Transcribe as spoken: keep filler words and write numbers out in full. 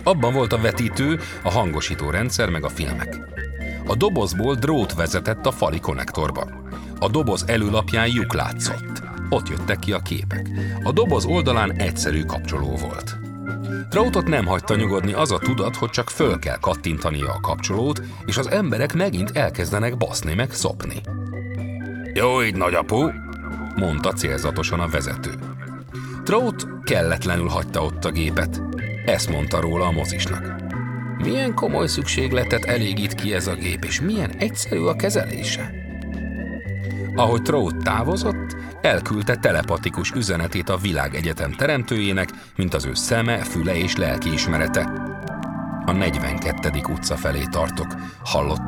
Abban volt a vetítő, a hangosító rendszer meg a filmek. A dobozból drót vezetett a fali konnektorba. A doboz előlapján lyuk látszott. Ott jöttek ki a képek. A doboz oldalán egyszerű kapcsoló volt. Troutot nem hagyta nyugodni az a tudat, hogy csak föl kell kattintania a kapcsolót, és az emberek megint elkezdenek baszni meg szopni. Jó így, nagyapu, mondta célzatosan a vezető. Trout kelletlenül hagyta ott a gépet. Ezt mondta róla a mozisnak. Milyen komoly szükségletet elégít ki ez a gép, és milyen egyszerű a kezelése. Ahogy Trout távozott, elküldte telepatikus üzenetét a világegyetem teremtőjének, mint az ő szeme, füle és lelkiismerete. A negyvenkettedik utca felé tartok, hallott